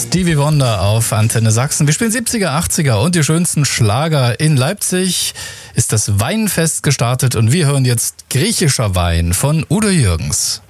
Stevie Wonder auf Antenne Sachsen. Wir spielen 70er, 80er und die schönsten Schlager. In Leipzig ist das Weinfest gestartet und wir hören jetzt Griechischer Wein von Udo Jürgens.